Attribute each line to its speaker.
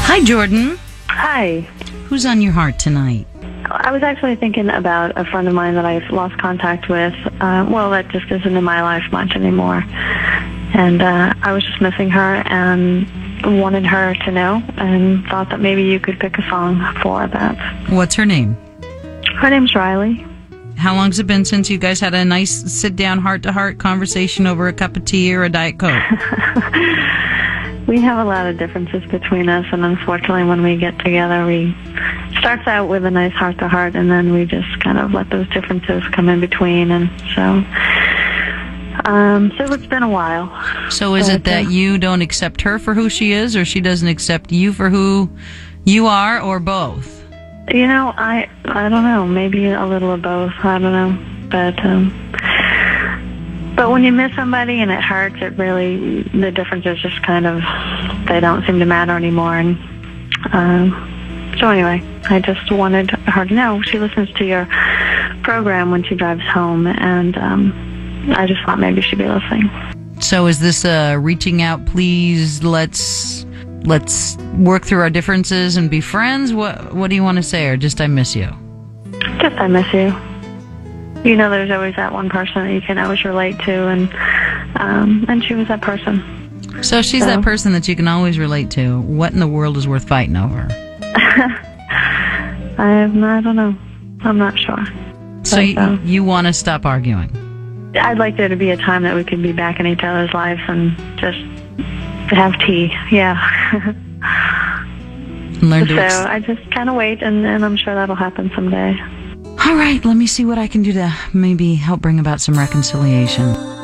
Speaker 1: Hi, Jordan.
Speaker 2: Hi.
Speaker 1: Who's on your heart tonight?
Speaker 2: I was actually thinking about a friend of mine that I've lost contact with. That just isn't in my life much anymore. And I was just missing her and wanted her to know and thought that maybe you could pick a song for that.
Speaker 1: What's her name?
Speaker 2: Her name's Riley.
Speaker 1: How long's it been since you guys had a nice sit-down, heart-to-heart conversation over a cup of tea or a Diet Coke?
Speaker 2: We have a lot of differences between us, and unfortunately when we get together, we starts out with a nice heart-to-heart, and then we just kind of let those differences come in between, and so it's been a while.
Speaker 1: So is it that you don't accept her for who she is, or she doesn't accept you for who you are, or both?
Speaker 2: You know, I don't know. Maybe a little of both. I don't know. But when you miss somebody and it hurts, it really, the differences just kind of, they don't seem to matter anymore. And so anyway, I just wanted her to know. She listens to your program when she drives home, and I just thought maybe she'd be listening.
Speaker 1: So is this reaching out, please, let's work through our differences and be friends? What do you want to say, or just I miss you?
Speaker 2: Just I miss you. You know, there's always that one person that you can always relate to, and she was that person.
Speaker 1: So she's that person that you can always relate to. What in the world is worth fighting over?
Speaker 2: I don't know. I'm not sure.
Speaker 1: So you want to stop arguing?
Speaker 2: I'd like there to be a time that we could be back in each other's lives and just have tea. Yeah. So I just kind of wait, and I'm sure that'll happen someday.
Speaker 1: All right, let me see what I can do to maybe help bring about some reconciliation.